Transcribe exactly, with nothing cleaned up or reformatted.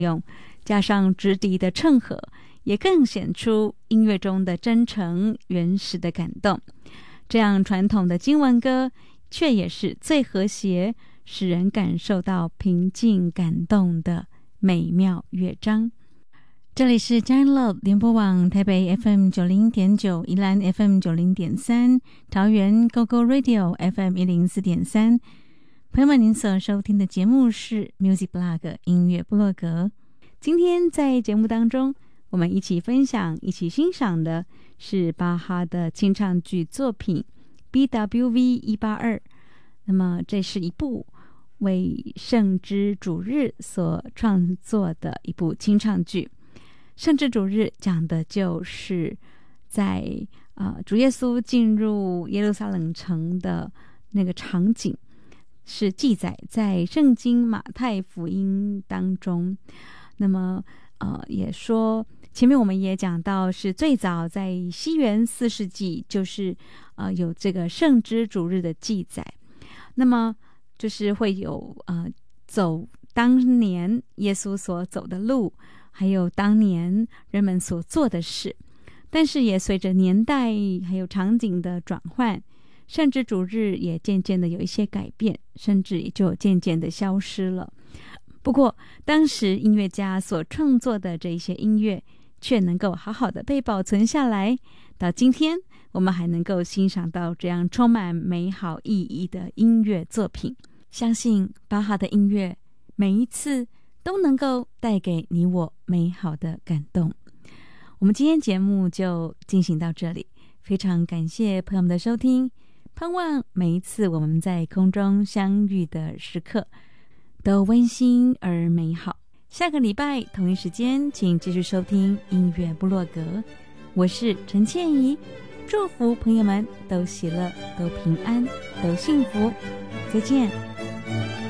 用，加上直笛的衬和，也更显出音乐中的真诚原始的感动。这样传统的经文歌却也是最和谐，使人感受到平静感动的美妙乐章。这里是佳音乐联播网台北 F M 九零点九，宜兰 F M 九零点三，桃园 Go Go Radio F M 一零四点三。朋友们，您所收听的节目是 Music Blog 音乐部落格。今天在节目当中，我们一起分享、一起欣赏的是巴哈的清唱剧作品 B W V 一八二。那么，这是一部为圣之主日所创作的一部清唱剧。圣之主日讲的就是在呃主耶稣进入耶路撒冷城的那个场景，是记载在圣经马太福音当中。那么呃也说前面我们也讲到，是最早在西元四世纪就是呃有这个圣之主日的记载。那么就是会有呃走当年耶稣所走的路，还有当年人们所做的事，但是也随着年代还有场景的转换，圣之主日也渐渐的有一些改变，甚至也就渐渐的消失了。不过当时音乐家所创作的这一些音乐却能够好好的被保存下来，到今天我们还能够欣赏到这样充满美好意义的音乐作品。相信巴哈的音乐每一次都能够带给你我美好的感动。我们今天节目就进行到这里，非常感谢朋友们的收听，盼望每一次我们在空中相遇的时刻都温馨而美好。下个礼拜同一时间请继续收听音乐部落格，我是陈倩怡，祝福朋友们都喜乐，都平安，都幸福，再见。